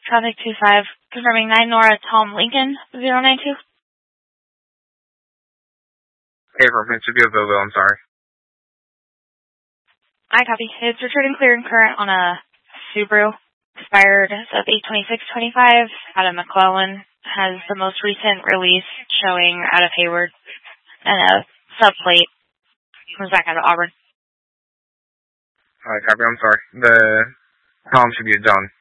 traffic 25, confirming 9 Nora Tom Lincoln 092. Hey, it should be a Bill, I'm sorry. I copy. It's returning clear and current on a Subaru. Expired as of 8/26/25 out of McClellan. Has the most recent release showing out of Hayward. And a subplate. Comes back out of Auburn. Alright, copy, I'm sorry. The Tom should be a John.